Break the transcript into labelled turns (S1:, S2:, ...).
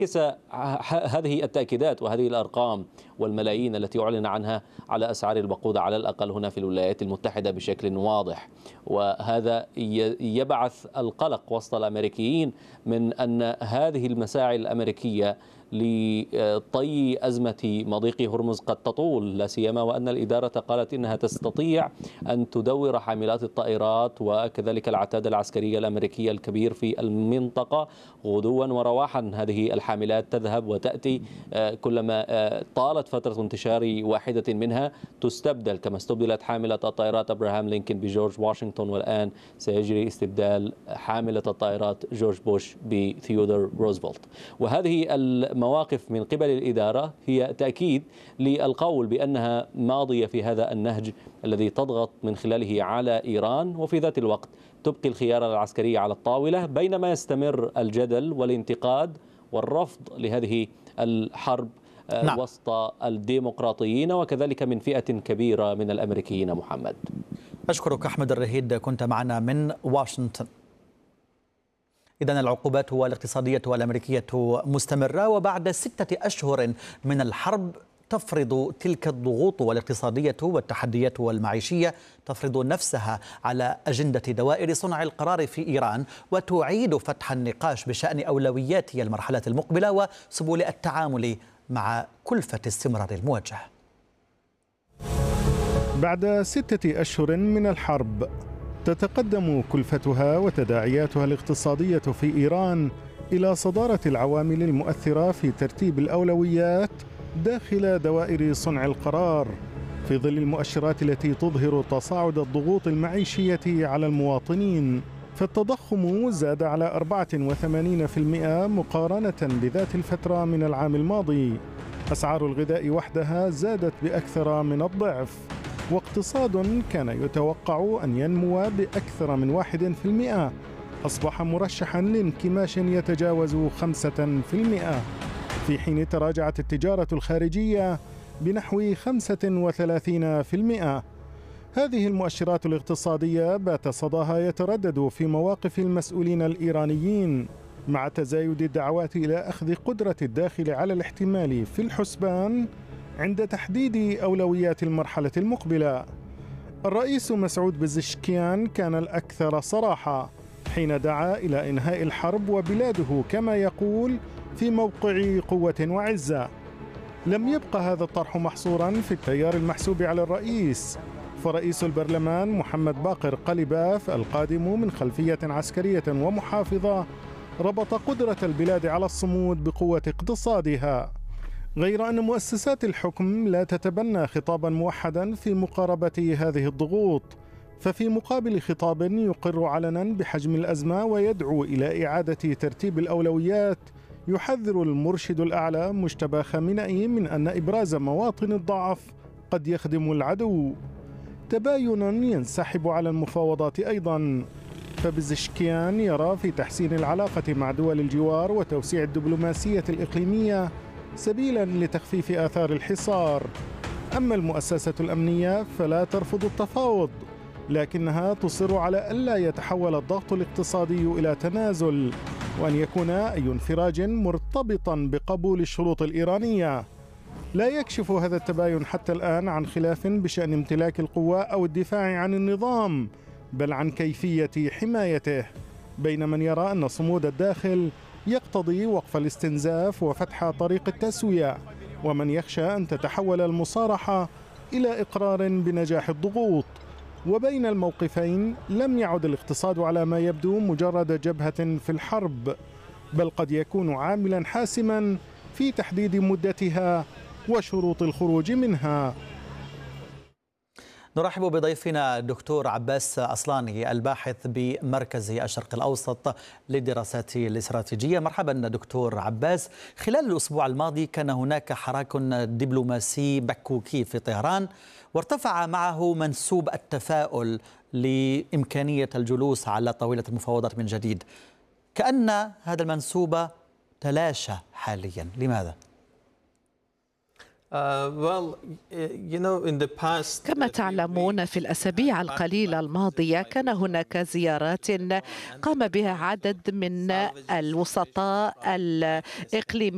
S1: هذه التأكيدات وهذه الأرقام والملايين التي أعلن عنها على أسعار الوقود على الأقل هنا في الولايات المتحدة بشكل واضح، وهذا يبعث القلق وسط الأمريكيين من أن هذه المساعي الأمريكية لطي أزمة مضيق هرمز قد تطول، لا سيما وأن الإدارة قالت إنها تستطيع أن تدور حاملات الطائرات وكذلك العتاد العسكرية الأمريكية الكبير في المنطقة غدوا ورواحا. هذه الحاملات تذهب وتأتي، كلما طالت فترة انتشار واحدة منها تستبدل، كما استبدلت حاملة الطائرات أبراهام لينكولن بجورج واشنطن، والآن سيجري استبدال حاملة الطائرات جورج بوش بثيودور روزفلت. وهذه المواقف من قبل الإدارة هي تأكيد للقول بأنها ماضية في هذا النهج الذي تضغط من خلاله على إيران، وفي ذات الوقت تبقي الخيار العسكري على الطاولة، بينما يستمر الجدل والانتقاد والرفض لهذه الحرب
S2: نعم.
S1: وسط الديمقراطيين وكذلك من فئة كبيرة من الأمريكيين. محمد،
S2: أشكرك أحمد الرهيد، كنت معنا من واشنطن. إذن العقوبات الاقتصادية الأمريكية مستمرة، وبعد 6 أشهر من الحرب تفرض تلك الضغوط والاقتصادية والتحديات والمعيشية تفرض نفسها على أجندة دوائر صنع القرار في إيران، وتعيد فتح النقاش بشأن أولويات المرحلة المقبلة وسبل التعامل مع كلفة استمرار المواجهة.
S3: بعد 6 أشهر من الحرب تتقدم كلفتها وتداعياتها الاقتصادية في إيران إلى صدارة العوامل المؤثرة في ترتيب الأولويات داخل دوائر صنع القرار، في ظل المؤشرات التي تظهر تصاعد الضغوط المعيشية على المواطنين. فالتضخم زاد على 84% مقارنة بذات الفترة من العام الماضي. أسعار الغذاء وحدها زادت بأكثر من الضعف، واقتصاد كان يتوقع أن ينمو بأكثر من 1% أصبح مرشحا لانكماش يتجاوز 5%، في حين تراجعت التجارة الخارجية بنحو 35%. هذه المؤشرات الاقتصادية بات صداها يتردد في مواقف المسؤولين الإيرانيين، مع تزايد الدعوات إلى أخذ قدرة الداخل على الاحتمال في الحسبان عند تحديد أولويات المرحلة المقبلة. الرئيس مسعود بزشكيان كان الأكثر صراحة حين دعا إلى إنهاء الحرب وبلاده كما يقول في موقع قوة وعزة. لم يبقى هذا الطرح محصورا في التيار المحسوب على الرئيس، فرئيس البرلمان محمد باقر قلباف القادم من خلفية عسكرية ومحافظة ربط قدرة البلاد على الصمود بقوة اقتصادها، غير أن مؤسسات الحكم لا تتبنى خطابا موحدا في مقاربة هذه الضغوط. ففي مقابل خطاب يقر علنا بحجم الأزمة ويدعو إلى إعادة ترتيب الأولويات، يحذر المرشد الأعلى مجتبى خامنئي من أن إبراز مواطن الضعف قد يخدم العدو. تباين ينسحب على المفاوضات أيضا، فبزشكيان يرى في تحسين العلاقة مع دول الجوار وتوسيع الدبلوماسية الإقليمية سبيلا لتخفيف آثار الحصار. أما المؤسسة الأمنية فلا ترفض التفاوض، لكنها تصر على ألا يتحول الضغط الاقتصادي إلى تنازل، وأن يكون أي انفراج مرتبطا بقبول الشروط الإيرانية. لا يكشف هذا التباين حتى الآن عن خلاف بشأن امتلاك القوة أو الدفاع عن النظام، بل عن كيفية حمايته، بين من يرى أن صمود الداخل يقتضي وقف الاستنزاف وفتح طريق التسوية، ومن يخشى أن تتحول المصارحة إلى إقرار بنجاح الضغوط. وبين الموقفين لم يعد الاقتصاد على ما يبدو مجرد جبهة في الحرب، بل قد يكون عاملا حاسما في تحديد مدتها وشروط الخروج منها.
S2: نرحب بضيفنا الدكتور عباس أصلاني، الباحث بمركز الشرق الأوسط للدراسات الاستراتيجية. مرحبا دكتور عباس. خلال الأسبوع الماضي كان هناك حراك دبلوماسي بكوكي في طهران، وارتفع معه منسوب التفاؤل لإمكانية الجلوس على طاولة المفاوضات من جديد. كأن هذا المنسوب تلاشى حاليا، لماذا؟
S4: كما تعلمون، في الأسابيع القليلة الماضية كان هناك زيارات قام بها عدد من الوسطاء الإقليميين